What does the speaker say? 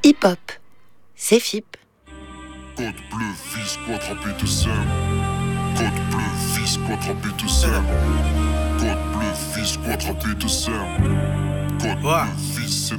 Hip-hop, c'est FIP. Code bleu, fils, quadrupé de serre. Code bleu, fils, quadrupé de serre. Code bleu, fils, quadrupé de serre. Code bleu, fils, c'est